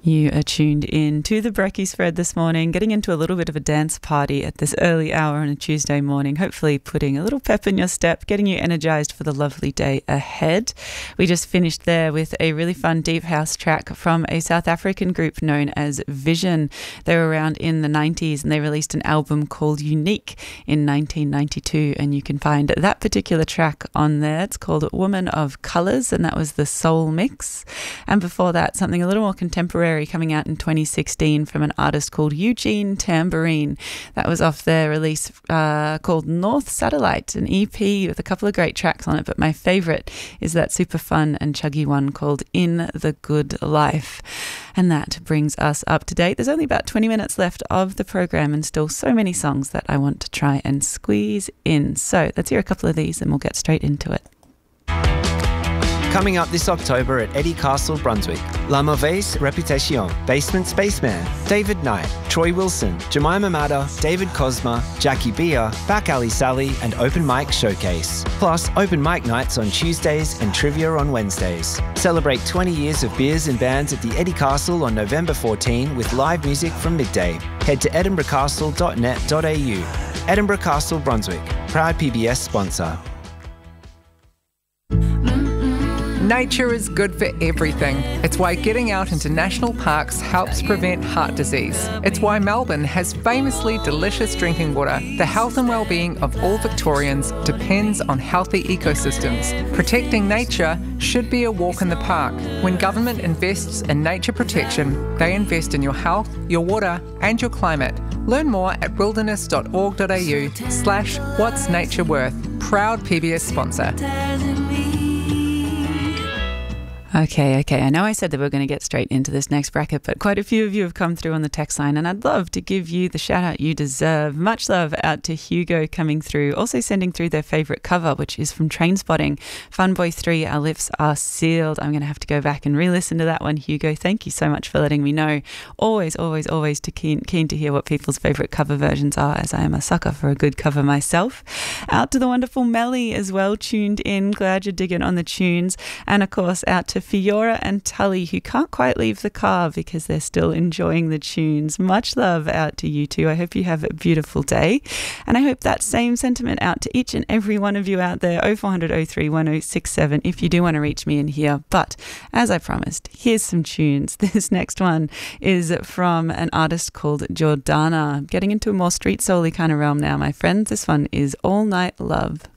You are tuned in to the Brekkie Spread this morning, getting into a little bit of a dance party at this early hour on a Tuesday morning, hopefully putting a little pep in your step, getting you energised for the lovely day ahead. We just finished there with a really fun deep house track from a South African group known as Vision. They were around in the 90s and they released an album called Unique in 1992, and you can find that particular track on there. It's called Woman of Colours, and that was the Soul Mix. And before that, something a little more contemporary coming out in 2016 from an artist called Eugene Tambourine. That was off their release called North Satellite, an EP with a couple of great tracks on it, but my favourite is that super fun and chuggy one called In the Good Life. And that brings us up to date. There's only about 20 minutes left of the program and still so many songs that I want to try and squeeze in. So let's hear a couple of these and we'll get straight into it. Coming up this October at Eddie Castle, Brunswick, La Mauvaise Reputation, Basement Spaceman, David Knight, Troy Wilson, Jemima Matter, David Cosma, Jackie Beer, Back Alley Sally and Open Mic Showcase. Plus open mic nights on Tuesdays and trivia on Wednesdays. Celebrate 20 years of beers and bands at the Eddie Castle on November 14 with live music from midday. Head to edinburghcastle.net.au. Edinburgh Castle, Brunswick, proud PBS sponsor. Nature is good for everything. It's why getting out into national parks helps prevent heart disease. It's why Melbourne has famously delicious drinking water. The health and well-being of all Victorians depends on healthy ecosystems. Protecting nature should be a walk in the park. When government invests in nature protection, they invest in your health, your water and your climate. Learn more at wilderness.org.au/What's Nature Worth. Proud PBS sponsor. Okay. I know I said that we were going to get straight into this next bracket, but quite a few of you have come through on the text line, and I'd love to give you the shout out you deserve. Much love out to Hugo coming through, also sending through their favourite cover, which is from Trainspotting, Funboy 3, Our Lips Are Sealed. I'm going to have to go back and re-listen to that one, Hugo. Thank you so much for letting me know. Always keen to hear what people's favourite cover versions are, as I am a sucker for a good cover myself. Out to the wonderful Melly as well, tuned in. Glad you're digging on the tunes. And of course, out to Fiora and Tully, who can't quite leave the car because they're still enjoying the tunes. Much love out to you two. I hope you have a beautiful day. And I hope that same sentiment out to each and every one of you out there. 0400 03 1067 if you do want to reach me in here. But as I promised, here's some tunes. This next one is from an artist called Jordana. Getting into a more street soul-y kind of realm now, my friends. This one is All Night Love.